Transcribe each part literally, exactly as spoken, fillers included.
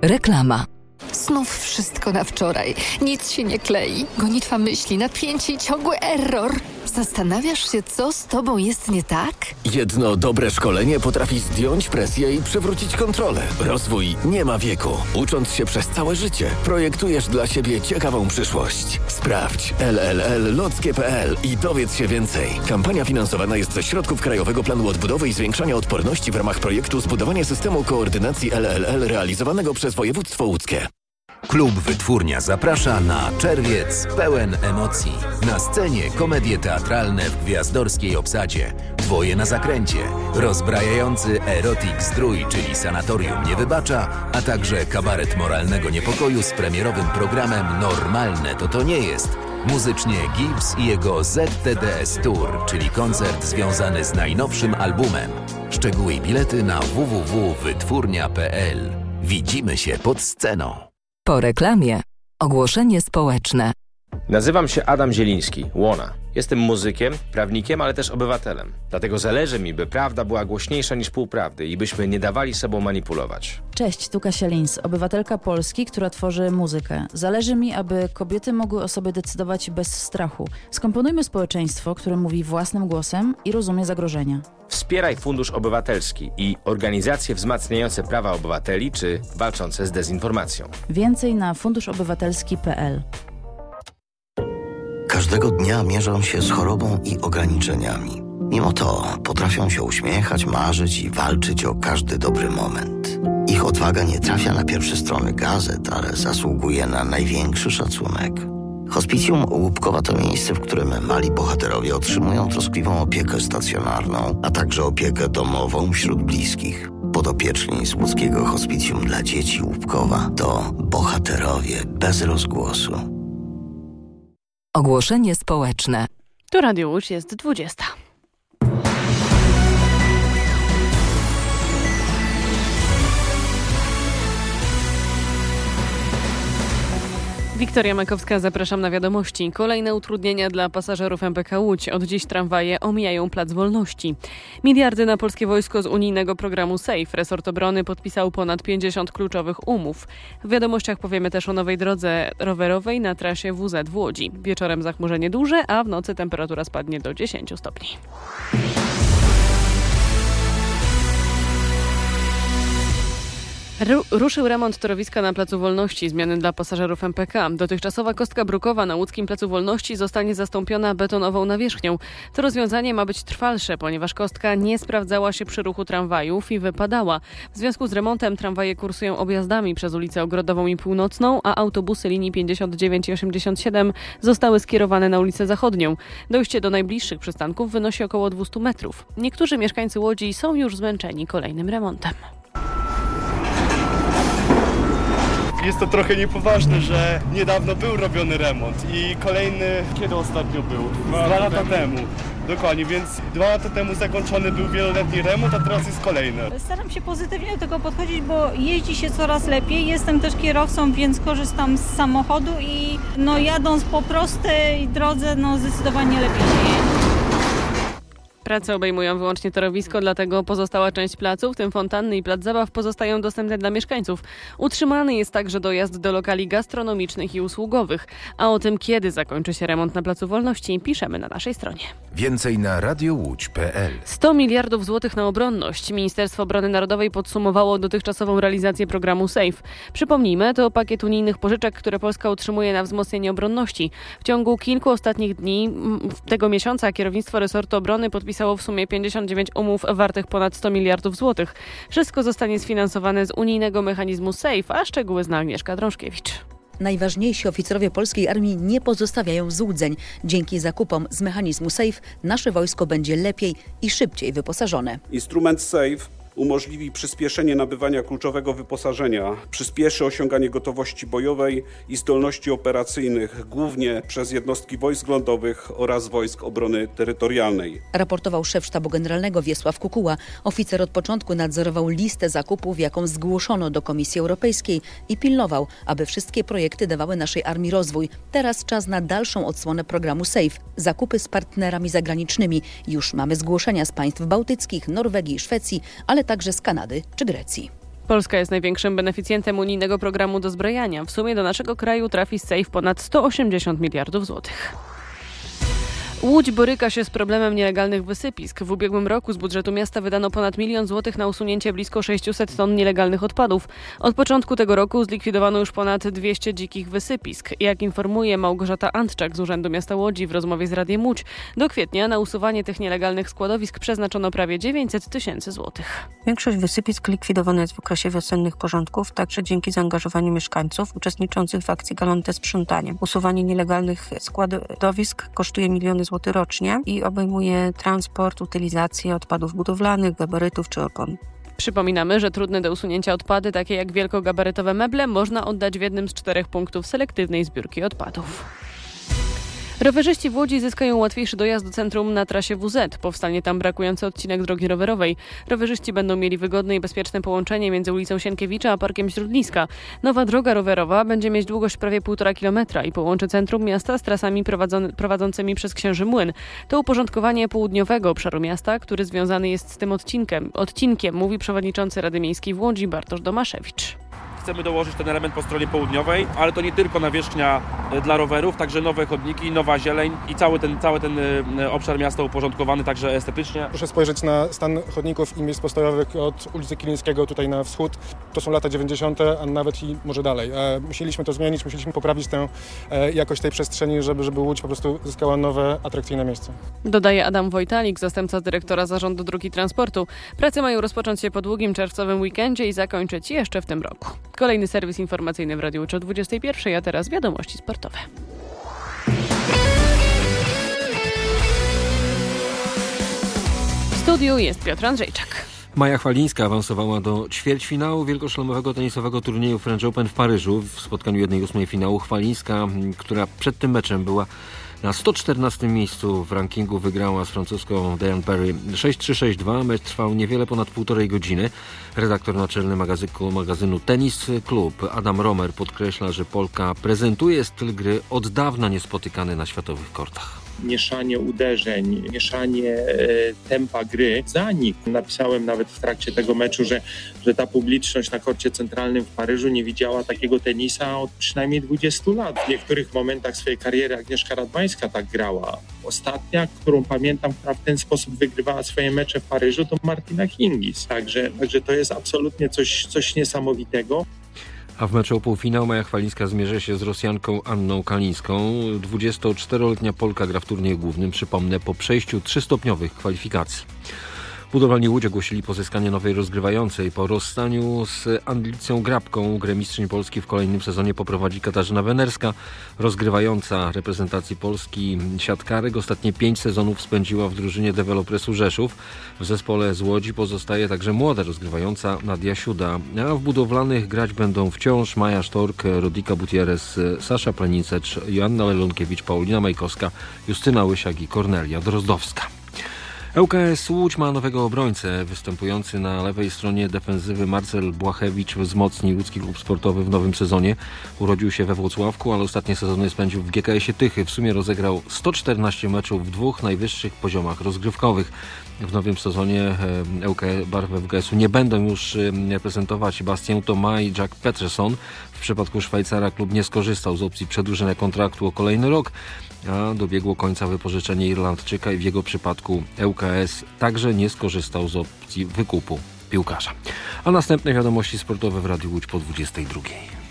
Reklama. Znów wszystko na wczoraj. Nic się nie klei. Gonitwa myśli, napięcie i ciągły error. Zastanawiasz się, co z tobą jest nie tak? Jedno dobre szkolenie potrafi zdjąć presję i przywrócić kontrolę. Rozwój nie ma wieku. Ucząc się przez całe życie, projektujesz dla siebie ciekawą przyszłość. Sprawdź l l l lockie kropka p l i dowiedz się więcej. Kampania finansowana jest ze środków Krajowego Planu Odbudowy i Zwiększania Odporności w ramach projektu Zbudowanie systemu koordynacji L L L realizowanego przez województwo łódzkie. Klub Wytwórnia zaprasza na czerwiec pełen emocji. Na scenie komedie teatralne w gwiazdorskiej obsadzie. Dwoje na zakręcie, rozbrajający erotic zdrój, czyli Sanatorium nie wybacza, a także kabaret moralnego niepokoju z premierowym programem Normalne to to nie jest. Muzycznie Gibbs i jego Z T D S Tour, czyli koncert związany z najnowszym albumem. Szczegóły i bilety na w w w kropka wytwórnia kropka p l. Widzimy się pod sceną. Po reklamie ogłoszenie społeczne. Nazywam się Adam Zieliński, Łona. Jestem muzykiem, prawnikiem, ale też obywatelem. Dlatego zależy mi, by prawda była głośniejsza niż półprawdy i byśmy nie dawali sobą manipulować. Cześć, tu Kasia Lins, obywatelka Polski, która tworzy muzykę. Zależy mi, aby kobiety mogły o sobie decydować bez strachu. Skomponujmy społeczeństwo, które mówi własnym głosem i rozumie zagrożenia. Wspieraj Fundusz Obywatelski i organizacje wzmacniające prawa obywateli czy walczące z dezinformacją. Więcej na fundusz obywatelski kropka p l. Każdego dnia mierzą się z chorobą i ograniczeniami. Mimo to potrafią się uśmiechać, marzyć i walczyć o każdy dobry moment. Ich odwaga nie trafia na pierwsze strony gazet, ale zasługuje na największy szacunek. Hospicjum Łupkowa to miejsce, w którym mali bohaterowie otrzymują troskliwą opiekę stacjonarną, a także opiekę domową wśród bliskich. Podopieczni z łódzkiego Hospicjum dla Dzieci Łupkowa to bohaterowie bez rozgłosu. Ogłoszenie społeczne. Tu Radio Łódź, jest dwudziesta. Wiktoria Makowska, zapraszam na wiadomości. Kolejne utrudnienia dla pasażerów M P K Łódź. Od dziś tramwaje omijają Plac Wolności. Miliardy na polskie wojsko z unijnego programu SAFE. Resort Obrony podpisał ponad pięćdziesiąt kluczowych umów. W wiadomościach powiemy też o nowej drodze rowerowej na trasie W Z w Łodzi. Wieczorem zachmurzenie duże, a w nocy temperatura spadnie do dziesięciu stopni. Ruszył remont torowiska na Placu Wolności, zmiany dla pasażerów M P K. Dotychczasowa kostka brukowa na łódzkim Placu Wolności zostanie zastąpiona betonową nawierzchnią. To rozwiązanie ma być trwalsze, ponieważ kostka nie sprawdzała się przy ruchu tramwajów i wypadała. W związku z remontem tramwaje kursują objazdami przez ulicę Ogrodową i Północną, a autobusy linii pięćdziesiąt dziewięć i osiemdziesiąt siedem zostały skierowane na ulicę Zachodnią. Dojście do najbliższych przystanków wynosi około dwieście metrów. Niektórzy mieszkańcy Łodzi są już zmęczeni kolejnym remontem. Jest to trochę niepoważne, że niedawno był robiony remont i kolejny, kiedy ostatnio był? Dwa, dwa lata temu. Dokładnie, więc dwa lata temu zakończony był wieloletni remont, a teraz jest kolejny. Staram się pozytywnie do tego podchodzić, bo jeździ się coraz lepiej. Jestem też kierowcą, więc korzystam z samochodu i no jadąc po prostej drodze, no zdecydowanie lepiej się jeździ. Prace obejmują wyłącznie torowisko, dlatego pozostała część placu, w tym fontanny i plac zabaw, pozostają dostępne dla mieszkańców. Utrzymany jest także dojazd do lokali gastronomicznych i usługowych. A o tym, kiedy zakończy się remont na Placu Wolności, piszemy na naszej stronie. Więcej na radiołódź kropka p l. sto miliardów złotych na obronność. Ministerstwo Obrony Narodowej podsumowało dotychczasową realizację programu SAFE. Przypomnijmy, to pakiet unijnych pożyczek, które Polska otrzymuje na wzmocnienie obronności. W ciągu kilku ostatnich dni tego miesiąca kierownictwo resortu obrony podpisało w sumie pięćdziesiąt dziewięć umów wartych ponad sto miliardów złotych. Wszystko zostanie sfinansowane z unijnego mechanizmu SAFE, a szczegóły zna Agnieszka Drążkiewicz. Najważniejsi oficerowie polskiej armii nie pozostawiają złudzeń. Dzięki zakupom z mechanizmu SAFE nasze wojsko będzie lepiej i szybciej wyposażone. Instrument SAFE umożliwi przyspieszenie nabywania kluczowego wyposażenia, przyspieszy osiąganie gotowości bojowej i zdolności operacyjnych, głównie przez jednostki wojsk lądowych oraz wojsk obrony terytorialnej. Raportował szef sztabu generalnego Wiesław Kukuła. Oficer od początku nadzorował listę zakupów, jaką zgłoszono do Komisji Europejskiej i pilnował, aby wszystkie projekty dawały naszej armii rozwój. Teraz czas na dalszą odsłonę programu SAFE. Zakupy z partnerami zagranicznymi. Już mamy zgłoszenia z państw bałtyckich, Norwegii, Szwecji, ale także z Kanady czy Grecji. Polska jest największym beneficjentem unijnego programu dozbrajania. W sumie do naszego kraju trafi z C E I F ponad sto osiemdziesiąt miliardów złotych. Łódź boryka się z problemem nielegalnych wysypisk. W ubiegłym roku z budżetu miasta wydano ponad milion złotych na usunięcie blisko sześćset ton nielegalnych odpadów. Od początku tego roku zlikwidowano już ponad dwieście dzikich wysypisk. Jak informuje Małgorzata Antczak z Urzędu Miasta Łodzi w rozmowie z Radiem Łódź, do kwietnia na usuwanie tych nielegalnych składowisk przeznaczono prawie dziewięćset tysięcy złotych. Większość wysypisk likwidowana jest w okresie wiosennych porządków, także dzięki zaangażowaniu mieszkańców uczestniczących w akcji Galonte Sprzątanie. Usuwanie nielegalnych składowisk kosztuje miliony złotych rocznie i obejmuje transport, utylizację odpadów budowlanych, gabarytów czy opon. Przypominamy, że trudne do usunięcia odpady, takie jak wielkogabarytowe meble, można oddać w jednym z czterech punktów selektywnej zbiórki odpadów. Rowerzyści w Łodzi zyskają łatwiejszy dojazd do centrum na trasie W Z. Powstanie tam brakujący odcinek drogi rowerowej. Rowerzyści będą mieli wygodne i bezpieczne połączenie między ulicą Sienkiewicza a Parkiem Śródliska. Nowa droga rowerowa będzie mieć długość prawie półtora kilometra i połączy centrum miasta z trasami prowadzącymi przez Księży Młyn. To uporządkowanie południowego obszaru miasta, który związany jest z tym odcinkiem, odcinkiem mówi przewodniczący Rady Miejskiej w Łodzi Bartosz Domaszewicz. Chcemy dołożyć ten element po stronie południowej, ale to nie tylko nawierzchnia dla rowerów, także nowe chodniki, nowa zieleń i cały ten, cały ten obszar miasta uporządkowany także estetycznie. Proszę spojrzeć na stan chodników i miejsc postojowych od ulicy Kilińskiego tutaj na wschód. To są lata dziewięćdziesiąte, a nawet i może dalej. Musieliśmy to zmienić, musieliśmy poprawić tę jakość tej przestrzeni, żeby, żeby Łódź po prostu zyskała nowe, atrakcyjne miejsce. Dodaje Adam Wojtalik, zastępca dyrektora Zarządu Dróg i Transportu. Prace mają rozpocząć się po długim czerwcowym weekendzie i zakończyć jeszcze w tym roku. Kolejny serwis informacyjny w Radiu Łódź o dwudziestej pierwszej, a teraz wiadomości sportowe. W studiu jest Piotr Andrzejczak. Maja Chwalińska awansowała do ćwierćfinału wielkoszlemowego tenisowego turnieju French Open w Paryżu. W spotkaniu jednej ósmej finału Chwalińska, która przed tym meczem była na sto czternastym miejscu w rankingu, wygrała z francuską Diane Perry sześć trzy sześć dwa. Mecz trwał niewiele ponad półtorej godziny. Redaktor naczelny magazynu, magazynu Tenis Club Adam Romer podkreśla, że Polka prezentuje styl gry od dawna niespotykany na światowych kortach. Mieszanie uderzeń, mieszanie e, tempa gry zanikł. Napisałem nawet w trakcie tego meczu, że, że ta publiczność na korcie centralnym w Paryżu nie widziała takiego tenisa od przynajmniej dwudziestu lat. W niektórych momentach swojej kariery Agnieszka Radwańska tak grała. Ostatnia, którą pamiętam, która w ten sposób wygrywała swoje mecze w Paryżu, to Martina Hingis. Także, także to jest absolutnie coś, coś niesamowitego. A w meczu o półfinał Maja Chwalińska zmierzy się z Rosjanką Anną Kalińską. dwudziestoczteroletnia Polka gra w turnieju głównym, przypomnę, po przejściu trzystopniowych kwalifikacji. Budowlani Łódź ogłosili pozyskanie nowej rozgrywającej. Po rozstaniu z Anglicją Grabką grę mistrzyń Polski w kolejnym sezonie poprowadzi Katarzyna Wenerska. Rozgrywająca reprezentacji Polski siatkarek ostatnie pięć sezonów spędziła w drużynie Developresu Rzeszów. W zespole z Łodzi pozostaje także młoda rozgrywająca Nadia Siuda. A w budowlanych grać będą wciąż Maja Sztork, Rodika Gutierrez, Sasza Plenicecz, Joanna Lelonkiewicz, Paulina Majkowska, Justyna Łysiak i Kornelia Drozdowska. L K S Łódź ma nowego obrońcę. Występujący na lewej stronie defensywy Marcel Błachewicz wzmocni łódzki klub sportowy w nowym sezonie. Urodził się we Włocławku, ale ostatnie sezony spędził w G K S-ie Tychy. W sumie rozegrał sto czternaście meczów w dwóch najwyższych poziomach rozgrywkowych. W nowym sezonie L K barw F G S-u nie będą już reprezentować Bastien Thomas i Jack Peterson. W przypadku Szwajcara klub nie skorzystał z opcji przedłużenia kontraktu o kolejny rok, a dobiegło końca wypożyczenie Irlandczyka i w jego przypadku L K S także nie skorzystał z opcji wykupu piłkarza. A następne wiadomości sportowe w Radiu Łódź po dwudziestej drugiej.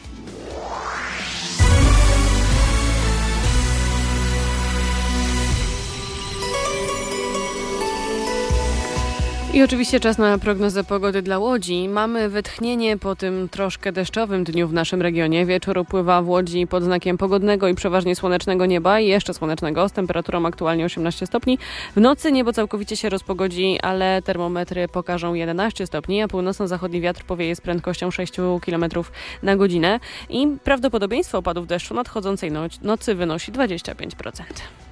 I oczywiście czas na prognozę pogody dla Łodzi. Mamy wytchnienie po tym troszkę deszczowym dniu w naszym regionie. Wieczór upływa w Łodzi pod znakiem pogodnego i przeważnie słonecznego nieba i jeszcze słonecznego z temperaturą aktualnie osiemnaście stopni. W nocy niebo całkowicie się rozpogodzi, ale termometry pokażą jedenaście stopni, a północno-zachodni wiatr powieje z prędkością sześć kilometrów na godzinę i prawdopodobieństwo opadów deszczu nadchodzącej nocy wynosi dwadzieścia pięć procent.